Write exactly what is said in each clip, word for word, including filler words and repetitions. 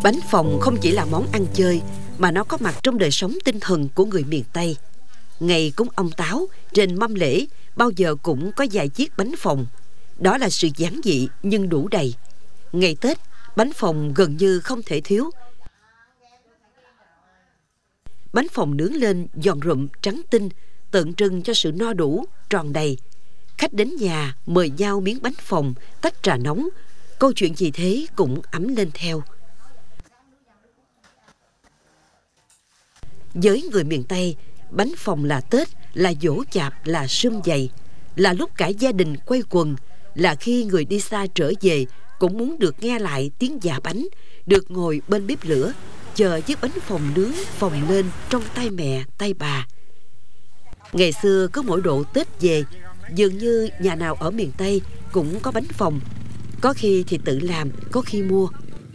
Bánh phồng không chỉ là món ăn chơi mà nó có mặt trong đời sống tinh thần của người miền Tây. Ngày cúng ông Táo, trên mâm lễ bao giờ cũng có vài chiếc bánh phồng. Đó là sự giản dị nhưng đủ đầy. Ngày Tết, bánh phồng gần như không thể thiếu. Bánh phồng nướng lên giòn rụm trắng tinh, tượng trưng cho sự no đủ, tròn đầy. Khách đến nhà mời nhau miếng bánh phồng, tách trà nóng. Câu chuyện gì thế cũng ấm lên theo. Với người miền Tây, bánh phồng là Tết, là giỗ chạp, là sum vầy, là lúc cả gia đình quây quần, là khi người đi xa trở về cũng muốn được nghe lại tiếng giã bánh, được ngồi bên bếp lửa, chờ chiếc bánh phồng nướng phồng lên trong tay mẹ, tay bà. Ngày xưa cứ mỗi độ Tết về, dường như nhà nào ở miền Tây cũng có bánh phồng. Có khi thì tự làm, có khi mua.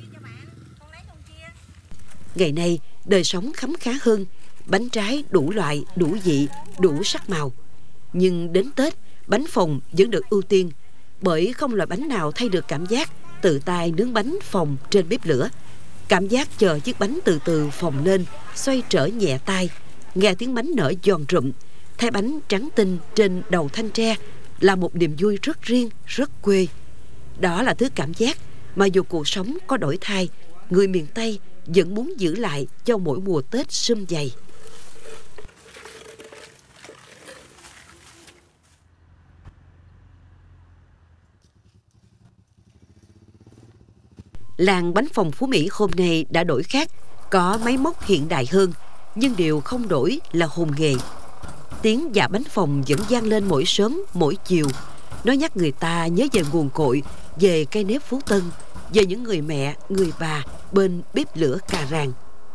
Ngày nay, đời sống khấm khá hơn, bánh trái đủ loại, đủ vị, đủ sắc màu. Nhưng đến Tết, bánh phồng vẫn được ưu tiên, bởi không loại bánh nào thay được cảm giác tự tay nướng bánh phồng trên bếp lửa. Cảm giác chờ chiếc bánh từ từ phồng lên, xoay trở nhẹ tay, nghe tiếng bánh nở giòn rụm, thay bánh trắng tinh trên đầu thanh tre là một niềm vui rất riêng, rất quê. Đó là thứ cảm giác mà dù cuộc sống có đổi thay, người miền Tây vẫn muốn giữ lại cho mỗi mùa Tết sum vầy. Làng bánh phồng Phú Mỹ hôm nay đã đổi khác, có máy móc hiện đại hơn, nhưng điều không đổi là hồn nghề. Tiếng giã bánh phồng vẫn vang lên mỗi sớm, mỗi chiều. Nó nhắc người ta nhớ về nguồn cội, về cây nếp Phú Tân, về những người mẹ, người bà bên bếp lửa cà ràng.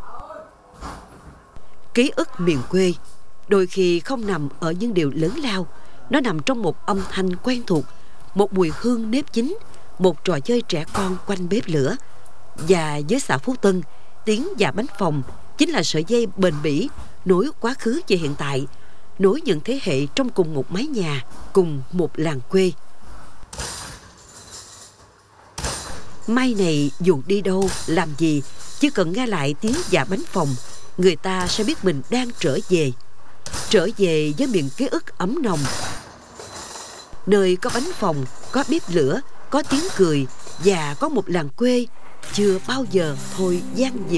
Ký ức miền quê đôi khi không nằm ở những điều lớn lao, nó nằm trong một âm thanh quen thuộc, một mùi hương nếp chín, một trò chơi trẻ con quanh bếp lửa. Và với xã Phú Tân, tiếng giã bánh phồng chính là sợi dây bền bỉ nối quá khứ về hiện tại, nối những thế hệ trong cùng một mái nhà, cùng một làng quê. Mai này dù đi đâu, làm gì, chỉ cần nghe lại tiếng giã bánh phồng, người ta sẽ biết mình đang trở về. Trở về với miền ký ức ấm nồng, nơi có bánh phồng, có bếp lửa, có tiếng cười và có một làng quê chưa bao giờ thôi gian dịp.